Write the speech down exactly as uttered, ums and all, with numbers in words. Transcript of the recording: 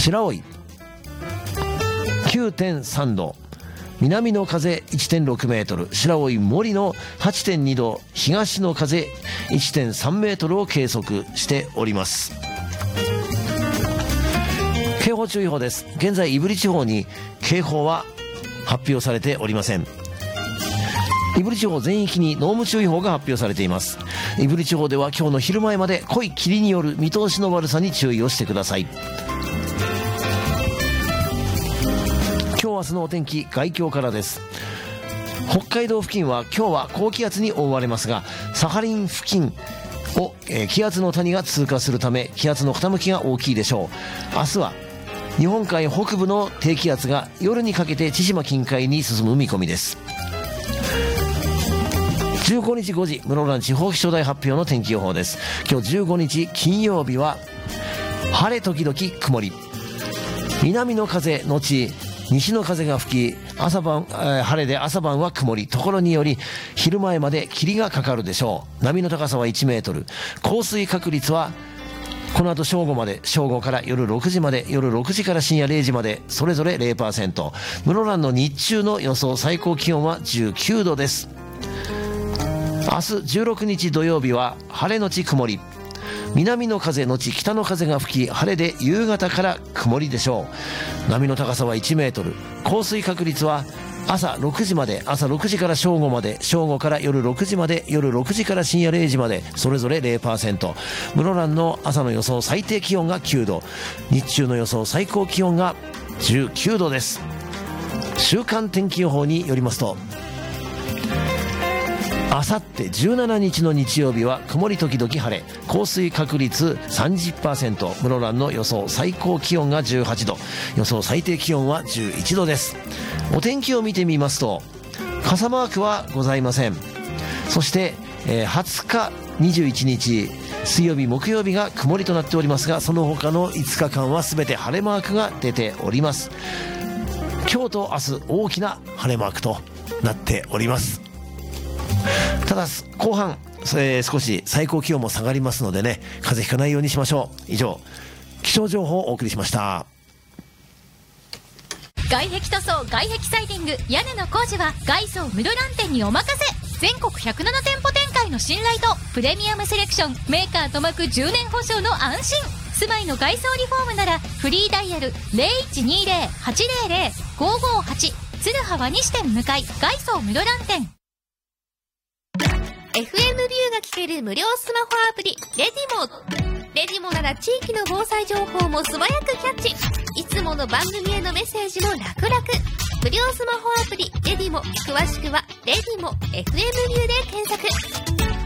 白老 きゅうてんさんど、南の風 いってんろくメートル、白老森の はちてんにど、東の風 いってんさんメートルを計測しております。警報注意報です。現在胆振地方に警報は発表されておりません。胆振地方全域に濃霧注意報が発表されています。胆振地方では今日の昼前まで濃い霧による見通しの悪さに注意をしてください。今日明日のお天気、概況からです。北海道付近は今日は高気圧に覆われますが、サハリン付近を、えー、気圧の谷が通過するため気圧の傾きが大きいでしょう。明日は日本海北部の低気圧が夜にかけて千島近海に進む見込みです。じゅうごにちごじ、室蘭地方気象台発表の天気予報です。今日じゅうごにち金曜日は晴れ時々曇り、南の風のち西の風が吹き、朝晩、えー、晴れで朝晩は曇り、ところにより昼前まで霧がかかるでしょう。波の高さはいちメートル、降水確率はこの後正午まで、正午から夜ろくじまで、夜ろくじから深夜れいじまでそれぞれ ゼロパーセント。 室蘭の日中の予想最高気温はじゅうきゅうどです。明日じゅうろくにち土曜日は晴れのち曇り、南の風のち北の風が吹き、晴れで夕方から曇りでしょう。波の高さはいちメートル、降水確率は朝ろくじまで、朝ろくじから正午まで、正午から夜ろくじまで、夜ろくじから深夜れいじまでそれぞれ ゼロパーセント。 室蘭の朝の予想最低気温がきゅうど、日中の予想最高気温がじゅうきゅうどです。週間天気予報によりますと、あさってじゅうしちにちの日曜日は曇り時々晴れ、降水確率 さんじゅっパーセント、 室蘭の予想最高気温がじゅうはちど、予想最低気温はじゅういちどです。お天気を見てみますと、傘マークはございません。そして、えー、はつかにじゅういちにち水曜日木曜日が曇りとなっておりますが、その他のいつかかんは全て晴れマークが出ております。今日と明日大きな晴れマークとなっております。ただ後半、えー、少し最高気温も下がりますのでね、風邪ひかないようにしましょう。以上、気象情報をお送りしました。 外壁塗装、外壁サイディング、屋根の工事は外装室蘭店にお任せ。全国ひゃくななてんぽ展開の信頼とプレミアムセレクション、メーカーとまくじゅうねん保証の安心。住まいの外装リフォームならフリーダイヤル ゼロいちにゼロ はちゼロゼロ ごごはち、鶴葉和西店向かい、外装室蘭店。 エフエム ビューが聞ける無料スマホアプリレディモ。レディモなら地域の防災情報も素早くキャッチ。いつもの番組へのメッセージも楽々。無料スマホアプリレディモ、詳しくはレディモ エフエム ビューで検索。